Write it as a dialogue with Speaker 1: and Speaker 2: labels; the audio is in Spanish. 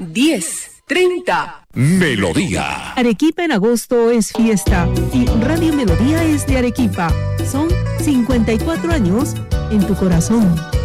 Speaker 1: 10:30.
Speaker 2: Melodía.
Speaker 3: Arequipa en agosto es fiesta y Radio Melodía es de Arequipa. Son 54 años en tu corazón.